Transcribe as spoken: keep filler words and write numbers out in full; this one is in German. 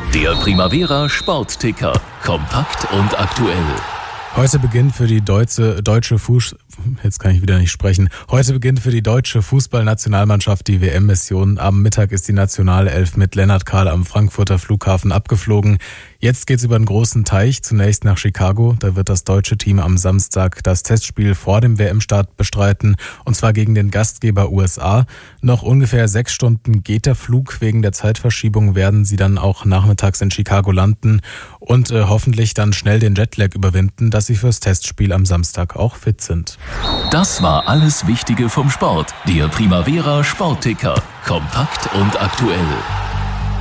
Der Primavera Sportticker. Kompakt und aktuell. Heute beginnt für die deutsche, deutsche Fuß... Jetzt kann ich wieder nicht sprechen. Heute beginnt für die deutsche Fußballnationalmannschaft die W M-Mission. Am Mittag ist die Nationalelf mit Lennart Kahl am Frankfurter Flughafen abgeflogen. Jetzt geht's über den großen Teich, zunächst nach Chicago. Da wird das deutsche Team am Samstag das Testspiel vor dem W M-Start bestreiten, und zwar gegen den Gastgeber U S A. Noch ungefähr sechs Stunden geht der Flug. Wegen der Zeitverschiebung werden sie dann auch nachmittags in Chicago landen und äh, hoffentlich dann schnell den Jetlag überwinden, dass sie fürs Testspiel am Samstag auch fit sind. Das war alles Wichtige vom Sport. Der Primavera Sportticker. Kompakt und aktuell.